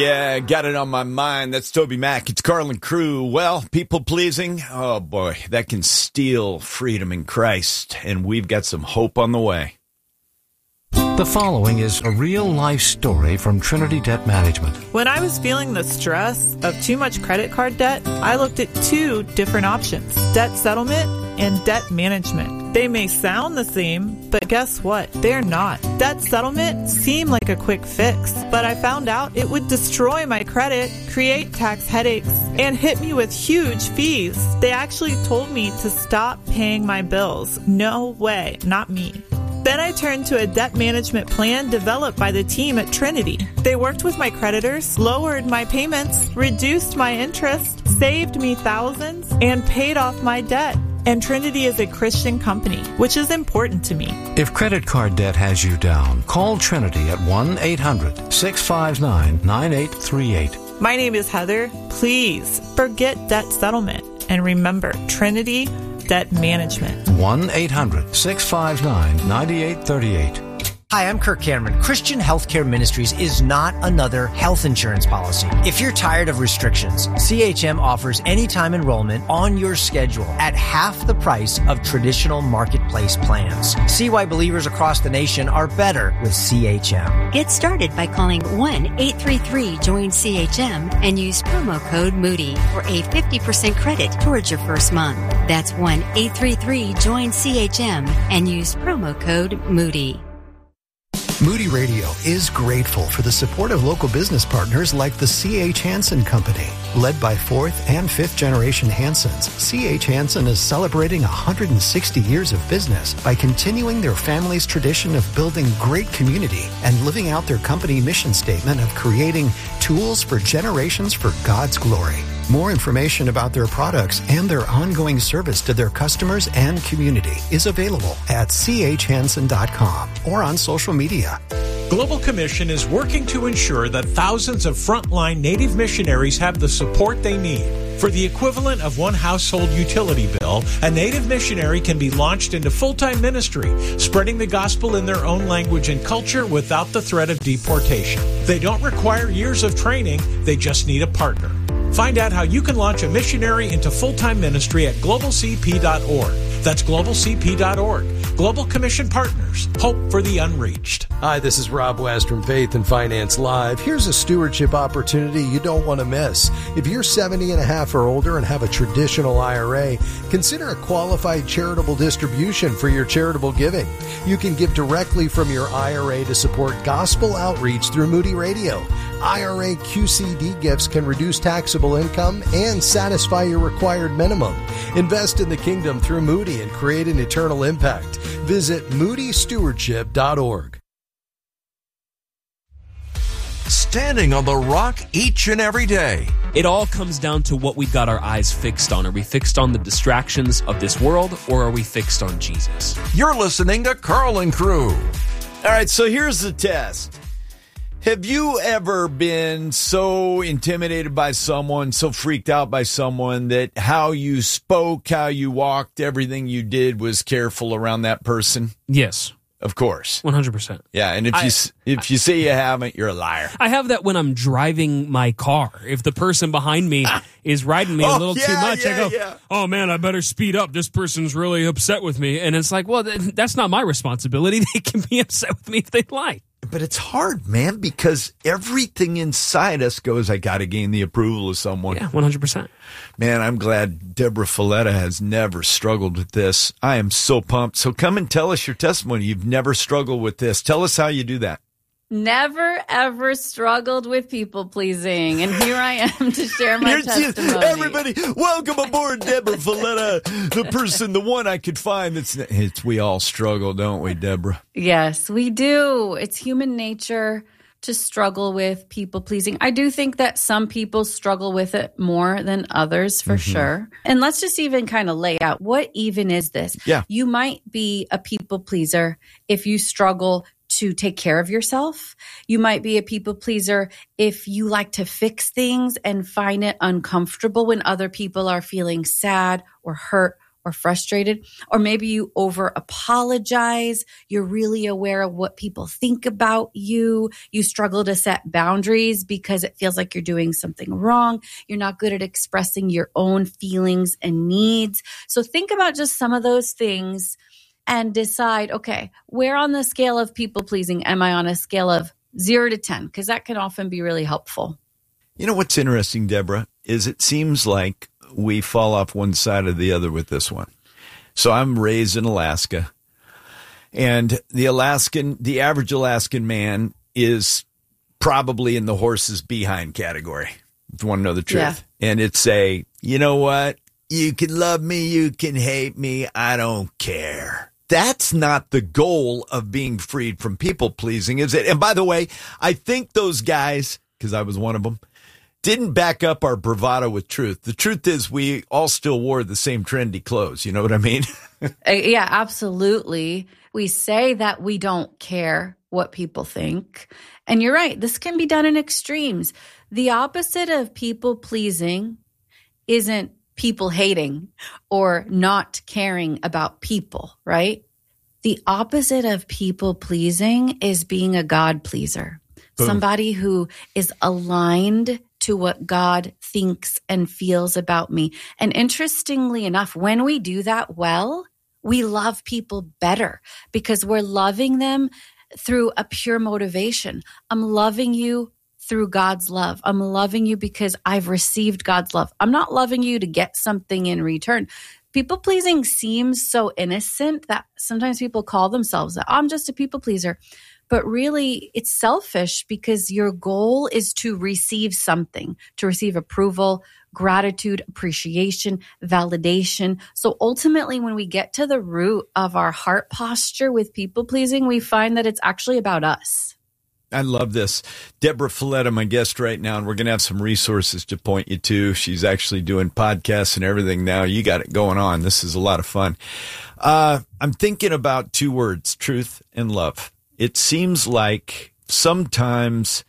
Yeah, got it on my mind. That's Toby Mac. It's Carlin Crew. Well, people pleasing, oh boy, that can steal freedom in Christ, and we've got some hope on the way. The following is a real-life story from Trinity Debt Management. When I was feeling the stress of too much credit card debt, I looked at two different options: debt settlement and debt management. They may sound the same, but guess what? They're not. Debt settlement seemed like a quick fix, but I found out it would destroy my credit, create tax headaches, and hit me with huge fees. They actually told me to stop paying my bills. No way, not me. Then I turned to a debt management plan developed by the team at Trinity. They worked with my creditors, lowered my payments, reduced my interest, saved me thousands, and paid off my debt. And Trinity is a Christian company, which is important to me. If credit card debt has you down, call Trinity at 1-800-659-9838. My name is Heather. Please forget debt settlement and remember Trinity Debt Management. 1-800-659-9838. Hi, I'm Kirk Cameron. Christian Healthcare Ministries is not another health insurance policy. If you're tired of restrictions, CHM offers anytime enrollment on your schedule at half the price of traditional marketplace plans. See why believers across the nation are better with CHM. Get started by calling 1-833-JOIN-CHM and use promo code Moody for a 50% credit towards your first month. That's 1-833-JOIN-CHM and use promo code Moody. Moody Radio is grateful for the support of local business partners like the C.H. Hansen Company. Led by 4th and 5th generation Hansens, C.H. Hansen is celebrating 160 years of business by continuing their family's tradition of building great community and living out their company mission statement of creating tools for generations for God's glory. More information about their products and their ongoing service to their customers and community is available at chhansen.com or on social media. Global Commission is working to ensure that thousands of frontline Native missionaries have the support they need. For the equivalent of one household utility bill, a Native missionary can be launched into full-time ministry, spreading the gospel in their own language and culture without the threat of deportation. They don't require years of training, they just need a partner. Find out how you can launch a missionary into full-time ministry at globalcp.org. That's globalcp.org. Global Commission Partners. Hope for the unreached. Hi, this is Rob West from Faith and Finance Live. Here's a stewardship opportunity you don't want to miss. If you're 70 and a half or older and have a traditional IRA, consider a qualified charitable distribution for your charitable giving. You can give directly from your IRA to support gospel outreach through Moody Radio. IRA QCD gifts can reduce taxable income and satisfy your required minimum. Invest in the kingdom through Moody and create an eternal impact. Visit moodystewardship.org. Standing on the rock each and every day. It all comes down to what we've got our eyes fixed on. Are we fixed on the distractions of this world, or are we fixed on Jesus? You're listening to Carlin Crew. All right, so here's the test. Have you ever been so intimidated by someone, so freaked out by someone that how you spoke, how you walked, everything you did was careful around that person? Yes. Of course. 100%. Yeah, and if you say you haven't, you're a liar. I have that when I'm driving my car. If the person behind me is riding me a little too much, I go, oh man, I better speed up. This person's really upset with me. And it's like, well, that's not my responsibility. They can be upset with me if they like. But it's hard, man, because everything inside us goes, I got to gain the approval of someone. Yeah, 100%. Man, I'm glad Deborah Folletta has never struggled with this. I am so pumped. So come and tell us your testimony. You've never struggled with this. Tell us how you do that. Never, ever struggled with people pleasing. And here I am to share my testimony. Everybody, welcome aboard Deborah Folletta, the person, the one I could find. We all struggle, don't we, Deborah? Yes, we do. It's human nature to struggle with people pleasing. I do think that some people struggle with it more than others, for sure. And let's just even kind of lay out, what even is this? Yeah. You might be a people pleaser if you struggle to take care of yourself. You might be a people pleaser if you like to fix things and find it uncomfortable when other people are feeling sad or hurt or frustrated, or maybe you over apologize. You're really aware of what people think about you. You struggle to set boundaries because it feels like you're doing something wrong. You're not good at expressing your own feelings and needs. So think about just some of those things and decide, okay, where on the scale of people pleasing am I on a scale of 0 to 10? Because that can often be really helpful. You know what's interesting, Deborah, is it seems like we fall off one side or the other with this one. So I'm raised in Alaska, and the average Alaskan man is probably in the horse's behind category, if you want to know the truth. Yeah. And it's you know what? You can love me, you can hate me, I don't care. That's not the goal of being freed from people pleasing, is it? And by the way, I think those guys, because I was one of them, didn't back up our bravado with truth. The truth is we all still wore the same trendy clothes. You know what I mean? Yeah, absolutely. We say that we don't care what people think. And you're right. This can be done in extremes. The opposite of people pleasing isn't people hating or not caring about people, right? The opposite of people pleasing is being a God pleaser. Boom. Somebody who is aligned to what God thinks and feels about me. And interestingly enough, when we do that well, we love people better because we're loving them through a pure motivation. I'm loving you through God's love. I'm loving you because I've received God's love. I'm not loving you to get something in return. People pleasing seems so innocent that sometimes people call themselves that. I'm just a people pleaser. But really, it's selfish because your goal is to receive something, to receive approval, gratitude, appreciation, validation. So ultimately, when we get to the root of our heart posture with people pleasing, we find that it's actually about us. I love this. Deborah Fileta, my guest right now, and we're going to have some resources to point you to. She's actually doing podcasts and everything now. You got it going on. This is a lot of fun. I'm thinking about two words, truth and love. It seems like sometimes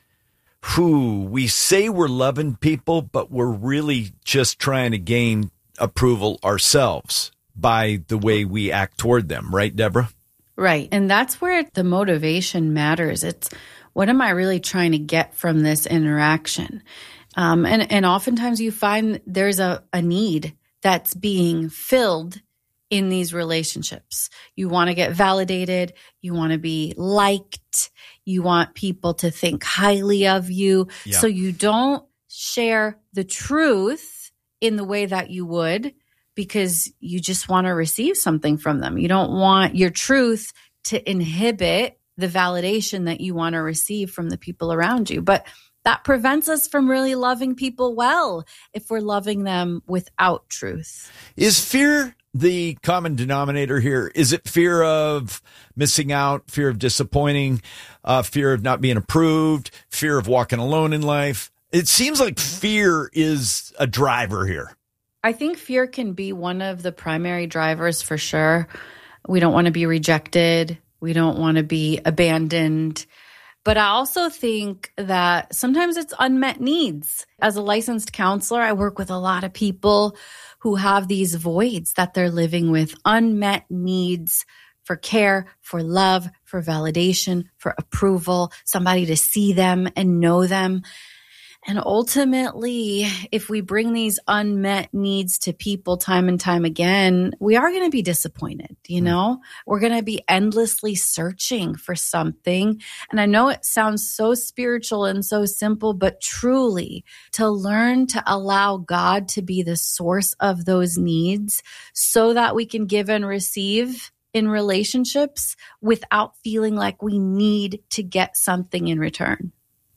we say we're loving people, but we're really just trying to gain approval ourselves by the way we act toward them. Right, Deborah? Right. And that's where the motivation matters. It's what am I really trying to get from this interaction? And oftentimes you find there's a need that's being filled in these relationships. You want to get validated. You want to be liked. You want people to think highly of you. Yeah. So you don't share the truth in the way that you would because you just want to receive something from them. You don't want your truth to inhibit the validation that you want to receive from the people around you. But that prevents us from really loving people well if we're loving them without truth. Is fear the common denominator here? Is it fear of missing out, fear of disappointing, fear of not being approved, fear of walking alone in life? It seems like fear is a driver here. I think fear can be one of the primary drivers for sure. We don't want to be rejected. We don't want to be abandoned. But I also think that sometimes it's unmet needs. As a licensed counselor, I work with a lot of people who have these voids that they're living with, unmet needs for care, for love, for validation, for approval, somebody to see them and know them. And ultimately, if we bring these unmet needs to people time and time again, we are going to be disappointed, you know? We're going to be endlessly searching for something. And I know it sounds so spiritual and so simple, but truly, to learn to allow God to be the source of those needs so that we can give and receive in relationships without feeling like we need to get something in return.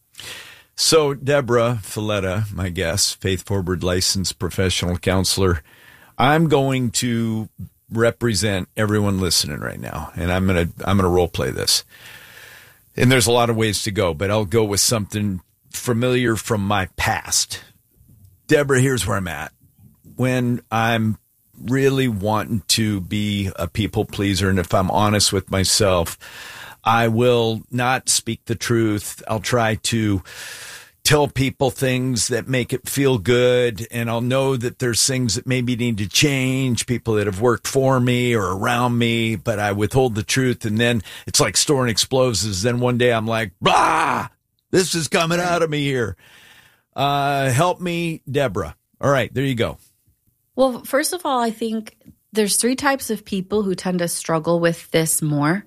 So, Deborah Fileta, my guest, Faith Forward licensed professional counselor, I'm going to represent everyone listening right now, and I'm gonna role play this. And there's a lot of ways to go, but I'll go with something familiar from my past. Deborah, here's where I'm at. When I'm really wanting to be a people pleaser, and if I'm honest with myself, I will not speak the truth. I'll try to tell people things that make it feel good, and I'll know that there's things that maybe need to change, people that have worked for me or around me, but I withhold the truth, and then it's like storing explosives. Then one day I'm like, blah, this is coming out of me here. Help me, Deborah. All right, there you go. Well, first of all, I think there's 3 types of people who tend to struggle with this more.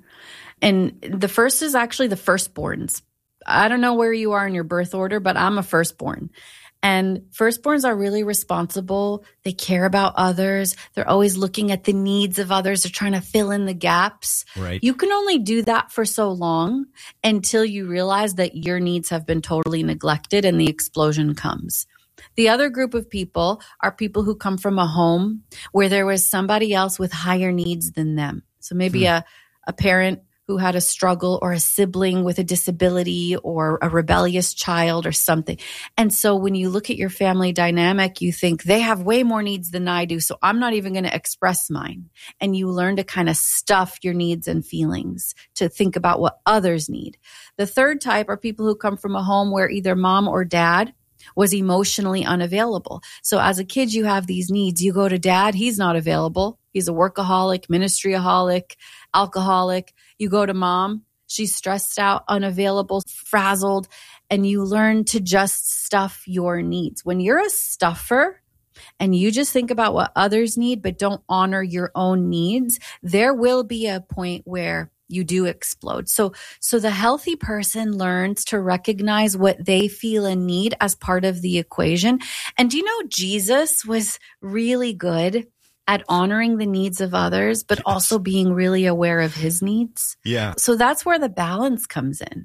And the first is actually the firstborns. I don't know where you are in your birth order, but I'm a firstborn. And firstborns are really responsible. They care about others. They're always looking at the needs of others. They're trying to fill in the gaps. Right. You can only do that for so long until you realize that your needs have been totally neglected and the explosion comes. The other group of people are people who come from a home where there was somebody else with higher needs than them. So maybe a parent who had a struggle, or a sibling with a disability, or a rebellious child or something. And so when you look at your family dynamic, you think they have way more needs than I do, so I'm not even going to express mine. And you learn to kind of stuff your needs and feelings to think about what others need. The third type are people who come from a home where either mom or dad was emotionally unavailable. So as a kid, you have these needs. You go to dad, he's not available. He's a workaholic, ministryaholic, alcoholic. You go to mom, she's stressed out, unavailable, frazzled, and you learn to just stuff your needs. When you're a stuffer and you just think about what others need but don't honor your own needs, there will be a point where you do explode. So the healthy person learns to recognize what they feel and need as part of the equation. And do you know Jesus was really good at honoring the needs of others, but also being really aware of his needs? Yeah. So that's where the balance comes in.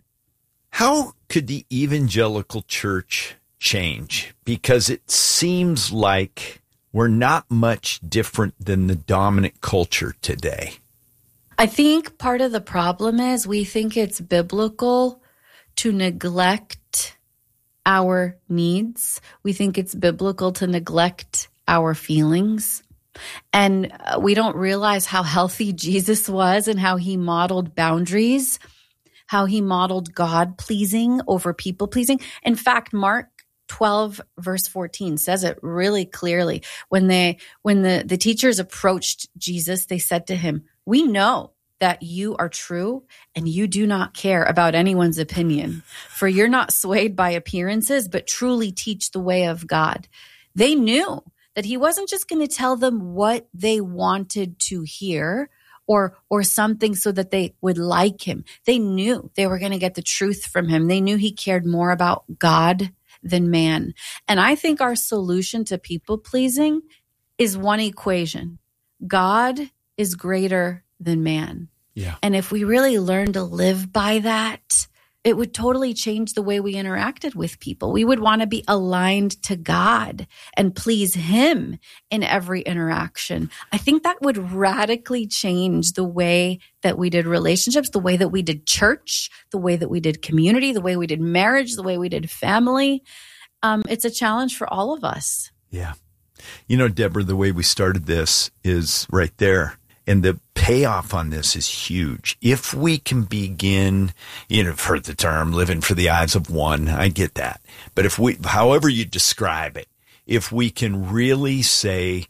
How could the evangelical church change? Because it seems like we're not much different than the dominant culture today. I think part of the problem is we think it's biblical to neglect our needs. We think it's biblical to neglect our feelings. And we don't realize how healthy Jesus was and how he modeled boundaries, how he modeled God-pleasing over people-pleasing. In fact, Mark 12, verse 14 says it really clearly. When the teachers approached Jesus, they said to him, "We know that you are true and you do not care about anyone's opinion, for you're not swayed by appearances, but truly teach the way of God." They knew that he wasn't just going to tell them what they wanted to hear or something so that they would like him. They knew they were going to get the truth from him. They knew he cared more about God than man. And I think our solution to people pleasing is one equation. God is greater than man. Yeah. And if we really learn to live by that, it would totally change the way we interacted with people. We would want to be aligned to God and please him in every interaction. I think that would radically change the way that we did relationships, the way that we did church, the way that we did community, the way we did marriage, the way we did family. It's a challenge for all of us. Yeah. You know, Deborah, the way we started this is right there. And the payoff on this is huge. If we can begin, I've heard the term living for the eyes of one. I get that. But however you describe it, if we can really say,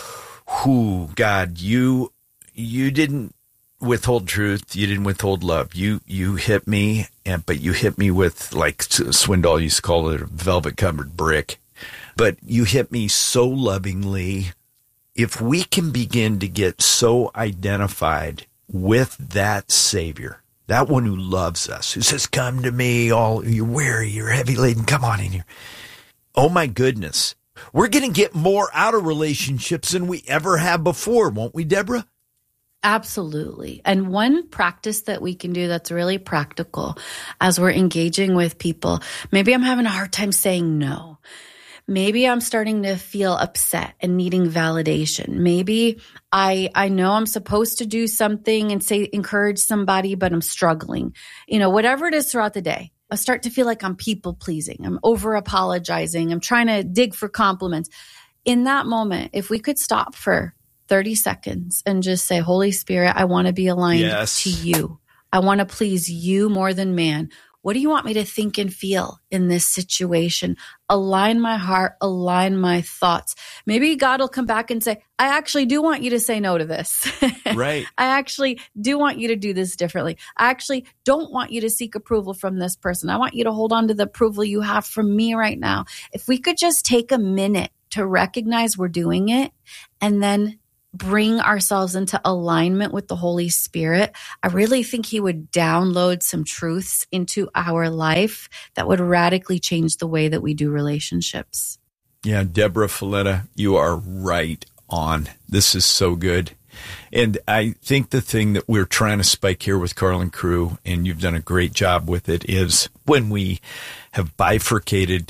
God, you didn't withhold truth. You didn't withhold love. You hit me, but you hit me with, like Swindoll used to call it, a velvet covered brick. But you hit me so lovingly. If we can begin to get so identified with that Savior, that one who loves us, who says, "Come to me, all you're weary, you're heavy laden, come on in here." Oh my goodness. We're going to get more out of relationships than we ever have before, won't we, Deborah? Absolutely. And one practice that we can do that's really practical as we're engaging with people, maybe I'm having a hard time saying no. Maybe I'm starting to feel upset and needing validation. Maybe I know I'm supposed to do something and encourage somebody, but I'm struggling. Whatever it is throughout the day, I start to feel like I'm people pleasing. I'm over apologizing. I'm trying to dig for compliments. In that moment, if we could stop for 30 seconds and just say, "Holy Spirit, I want to be aligned to you. I want to please you more than man. what do you want me to think and feel in this situation? Align my heart, align my thoughts. Maybe God will come back and say, I actually do want you to say no to this. Right. I actually do want you to do this differently. I actually don't want you to seek approval from this person. I want you to hold on to the approval you have from me right now. If we could just take a minute to recognize we're doing it and then bring ourselves into alignment with the Holy Spirit, I really think he would download some truths into our life that would radically change the way that we do relationships. Yeah, Deborah Fileta, you are right on. This is so good. And I think the thing that we're trying to spike here with Carl and crew, and you've done a great job with it, is when we have bifurcated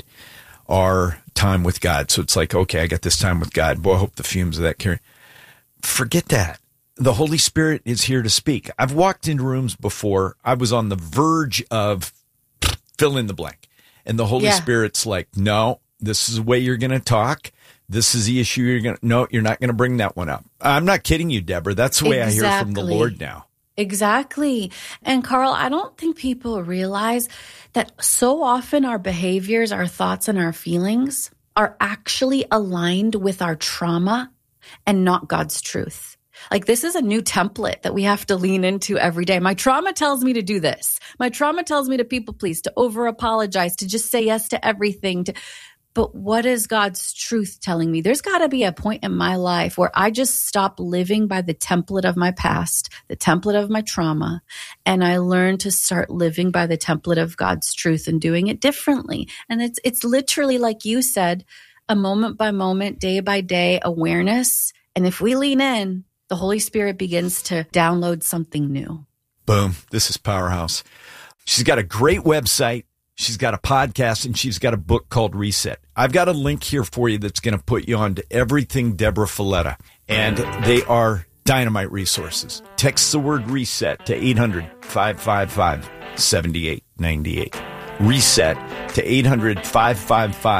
our time with God. So it's like, okay, I got this time with God. Boy, I hope the fumes of that carry. Forget that. The Holy Spirit is here to speak. I've walked into rooms before. I was on the verge of fill in the blank. And the Holy Spirit's like, no, this is the way you're going to talk. This is the issue you're not going to bring that one up. I'm not kidding you, Deborah. That's the way I hear from the Lord now. Exactly. And Carl, I don't think people realize that so often our behaviors, our thoughts, and our feelings are actually aligned with our trauma and not God's truth. Like, this is a new template that we have to lean into every day. My trauma tells me to do this. My trauma tells me to people please, to over apologize, to just say yes to everything. But what is God's truth telling me? There's got to be a point in my life where I just stop living by the template of my past, the template of my trauma, and I learn to start living by the template of God's truth and doing it differently. And it's literally, like you said, a moment by moment, day by day awareness. And if we lean in, the Holy Spirit begins to download something new. Boom. This is Powerhouse. She's got a great website. She's got a podcast, and she's got a book called Reset. I've got a link here for you that's going to put you on to everything Deborah Fileta. And they are dynamite resources. Text the word reset to 800-555-7898. Reset to 800-555